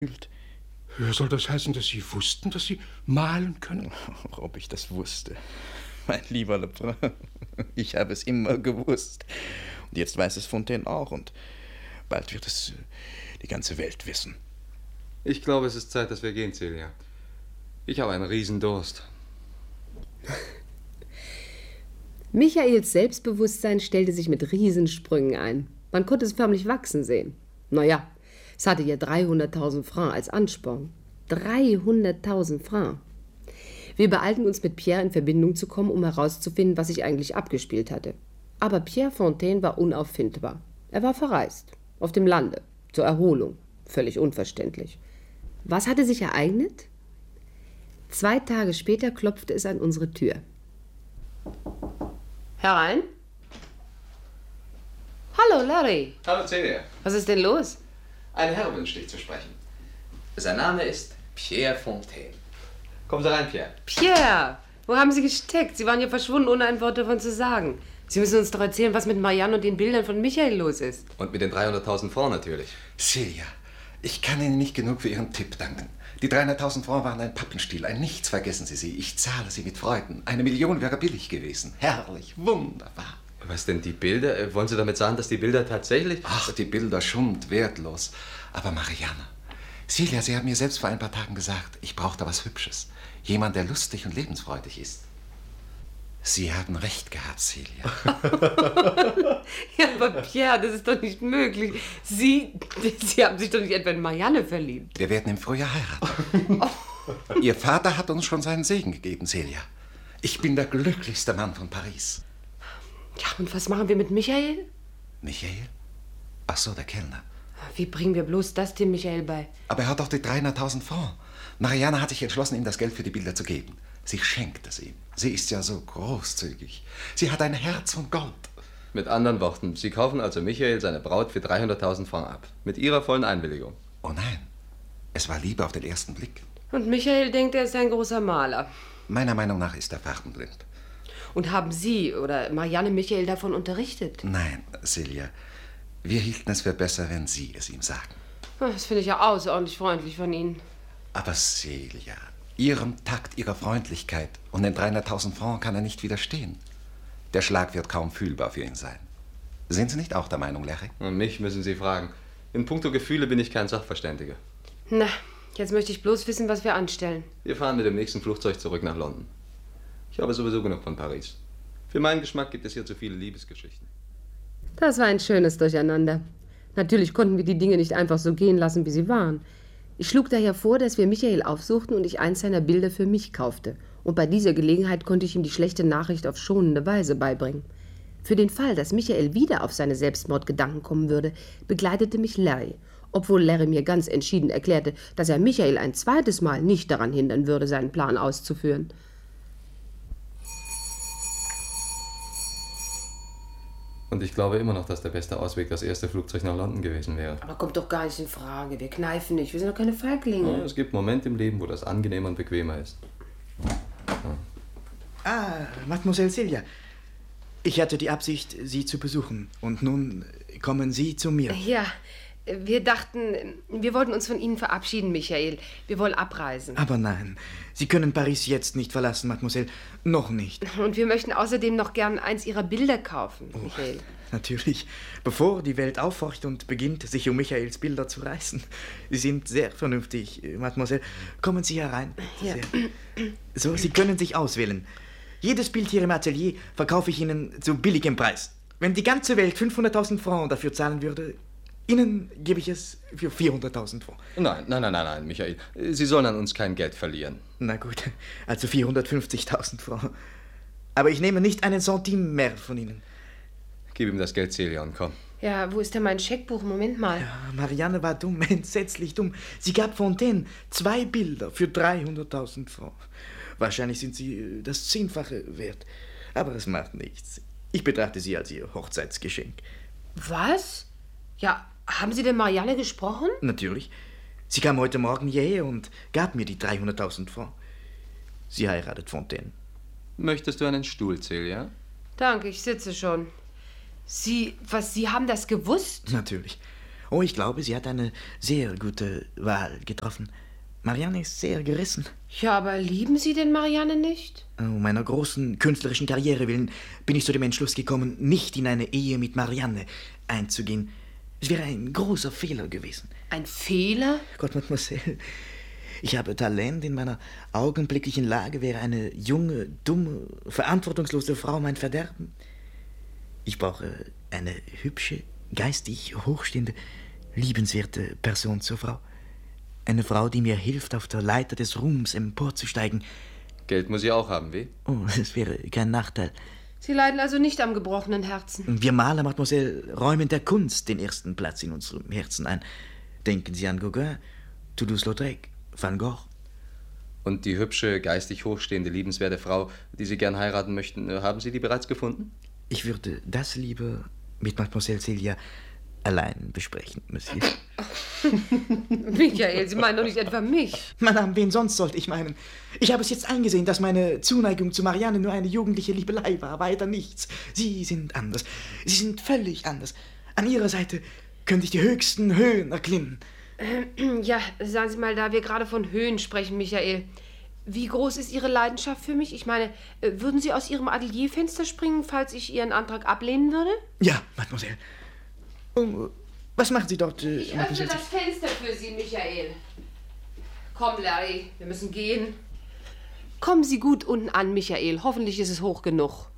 Soll das heißen, dass Sie wussten, dass Sie malen können? Ob ich das wusste. Mein lieber Lebrun, ich habe es immer gewusst. Und jetzt weiß es Fontaine auch und bald wird es die ganze Welt wissen. Ich glaube, es ist Zeit, dass wir gehen, Celia. Ich habe einen Riesendurst. Michaels Selbstbewusstsein stellte sich mit Riesensprüngen ein. Man konnte es förmlich wachsen sehen. Naja, es hatte ja 300.000 Francs als Ansporn. 300.000 Francs. Wir beeilten uns, mit Pierre in Verbindung zu kommen, um herauszufinden, was sich eigentlich abgespielt hatte. Aber Pierre Fontaine war unauffindbar. Er war verreist, auf dem Lande, zur Erholung. Völlig unverständlich. Was hatte sich ereignet? 2 Tage später klopfte es an unsere Tür. Herein? Hallo, Larry. Hallo, Celia. Was ist denn los? Ein Herr wünscht dich zu sprechen. Sein Name ist Pierre Fontaine. Kommen Sie rein, Pierre. Pierre, wo haben Sie gesteckt? Sie waren ja verschwunden, ohne ein Wort davon zu sagen. Sie müssen uns doch erzählen, was mit Marianne und den Bildern von Michael los ist. Und mit den 300.000 Francs natürlich. Celia, ich kann Ihnen nicht genug für Ihren Tipp danken. Die 300.000 Francs waren ein Pappenstiel, ein Nichts, vergessen Sie sie. Ich zahle sie mit Freuden. 1 Million wäre billig gewesen. Herrlich, wunderbar. Was denn die Bilder? Wollen Sie damit sagen, dass die Bilder tatsächlich... Ach, die Bilder schund, wertlos. Aber Marianne, Celia, Sie haben mir selbst vor ein paar Tagen gesagt, ich brauchte was Hübsches. Jemand, der lustig und lebensfreudig ist. Sie haben recht gehabt, Celia. Ja, aber Pierre, das ist doch nicht möglich. Sie haben sich doch nicht etwa in Marianne verliebt. Wir werden im Frühjahr heiraten. Ihr Vater hat uns schon seinen Segen gegeben, Celia. Ich bin der glücklichste Mann von Paris. Ja, und was machen wir mit Michael? Michael? Ach so, der Kellner. Wie bringen wir bloß das dem Michael bei? Aber er hat doch die 300.000 Francs. Marianne hat sich entschlossen, ihm das Geld für die Bilder zu geben. Sie schenkt es ihm. Sie ist ja so großzügig. Sie hat ein Herz von Gold. Mit anderen Worten, Sie kaufen also Michael seine Braut für 300.000 Francs ab. Mit Ihrer vollen Einwilligung. Oh nein, es war Liebe auf den ersten Blick. Und Michael denkt, er ist ein großer Maler. Meiner Meinung nach ist er farbenblind. Und haben Sie oder Marianne Michael davon unterrichtet? Nein, Celia, wir hielten es für besser, wenn Sie es ihm sagen. Das finde ich ja außerordentlich freundlich von Ihnen. Aber Celia, Ihrem Takt, Ihrer Freundlichkeit und den 300.000 Francs kann er nicht widerstehen. Der Schlag wird kaum fühlbar für ihn sein. Sind Sie nicht auch der Meinung, Larry? Und mich müssen Sie fragen. In puncto Gefühle bin ich kein Sachverständiger. Na, jetzt möchte ich bloß wissen, was wir anstellen. Wir fahren mit dem nächsten Flugzeug zurück nach London. Ich habe sowieso genug von Paris. Für meinen Geschmack gibt es hier zu viele Liebesgeschichten. Das war ein schönes Durcheinander. Natürlich konnten wir die Dinge nicht einfach so gehen lassen, wie sie waren. Ich schlug daher vor, dass wir Michael aufsuchten und ich eins seiner Bilder für mich kaufte. Und bei dieser Gelegenheit konnte ich ihm die schlechte Nachricht auf schonende Weise beibringen. Für den Fall, dass Michael wieder auf seine Selbstmordgedanken kommen würde, begleitete mich Larry, obwohl Larry mir ganz entschieden erklärte, dass er Michael ein zweites Mal nicht daran hindern würde, seinen Plan auszuführen. Und ich glaube immer noch, dass der beste Ausweg das erste Flugzeug nach London gewesen wäre. Aber kommt doch gar nicht in Frage. Wir kneifen nicht. Wir sind doch keine Feiglinge. Ja, es gibt Momente im Leben, wo das angenehmer und bequemer ist. Ah, Mademoiselle Celia. Ich hatte die Absicht, Sie zu besuchen. Und nun kommen Sie zu mir. Ja, wir dachten, wir wollten uns von Ihnen verabschieden, Michael. Wir wollen abreisen. Aber nein, Sie können Paris jetzt nicht verlassen, Mademoiselle. Noch nicht. Und wir möchten außerdem noch gern eins Ihrer Bilder kaufen, Michael. Natürlich, bevor die Welt aufhorcht und beginnt, sich um Michaels Bilder zu reißen. Sie sind sehr vernünftig, Mademoiselle. Kommen Sie herein. Ja. So, Sie können sich auswählen. Jedes Bild hier im Atelier verkaufe ich Ihnen zu billigem Preis. Wenn die ganze Welt 500.000 Francs dafür zahlen würde, Ihnen gebe ich es für 400.000 Francs. Nein, Michael. Sie sollen an uns kein Geld verlieren. Na gut, also 450.000 Francs. Aber ich nehme nicht einen Centime mehr von Ihnen. Gib ihm das Geld, Celia, und komm. Ja, wo ist denn mein Scheckbuch? Moment mal. Ja, Marianne war dumm, entsetzlich dumm. Sie gab Fontaine 2 Bilder für 300.000 Francs. Wahrscheinlich sind sie das 10-fache wert. Aber es macht nichts. Ich betrachte sie als ihr Hochzeitsgeschenk. Was? Ja, haben Sie denn Marianne gesprochen? Natürlich. Sie kam heute Morgen hierher und gab mir die 300.000 Francs. Sie heiratet Fontaine. Möchtest du einen Stuhl, Celia? Danke, ich sitze schon. Sie haben das gewusst? Natürlich. Oh, ich glaube, sie hat eine sehr gute Wahl getroffen. Marianne ist sehr gerissen. Ja, aber lieben Sie denn Marianne nicht? Um meiner großen künstlerischen Karriere willen bin ich zu dem Entschluss gekommen, nicht in eine Ehe mit Marianne einzugehen. Es wäre ein großer Fehler gewesen. Ein Fehler? Gott, Mademoiselle, ich habe Talent. In meiner augenblicklichen Lage wäre eine junge, dumme, verantwortungslose Frau mein Verderben. Ich brauche eine hübsche, geistig hochstehende, liebenswerte Person zur Frau. Eine Frau, die mir hilft, auf der Leiter des Ruhms emporzusteigen. Geld muss ich auch haben, wie? Oh, das wäre kein Nachteil. Sie leiden also nicht am gebrochenen Herzen. Wir Maler, Mademoiselle, räumen der Kunst den ersten Platz in unserem Herzen ein. Denken Sie an Gauguin, Toulouse-Lautrec, Van Gogh. Und die hübsche, geistig hochstehende, liebenswerte Frau, die Sie gern heiraten möchten, haben Sie die bereits gefunden? Ich würde das lieber mit Mademoiselle Celia allein besprechen, Monsieur. Michael, Sie meinen doch nicht etwa mich. Madame, wen sonst sollte ich meinen? Ich habe es jetzt eingesehen, dass meine Zuneigung zu Marianne nur eine jugendliche Liebelei war, weiter nichts. Sie sind anders. Sie sind völlig anders. An Ihrer Seite könnte ich die höchsten Höhen erklimmen. Ja, sagen Sie mal, da wir gerade von Höhen sprechen, Michael. Wie groß ist Ihre Leidenschaft für mich? Ich meine, würden Sie aus Ihrem Atelierfenster springen, falls ich Ihren Antrag ablehnen würde? Ja, Mademoiselle. Oh, was machen Sie dort, Ich öffne das Fenster für Sie, Michael. Komm, Larry, wir müssen gehen. Kommen Sie gut unten an, Michael. Hoffentlich ist es hoch genug.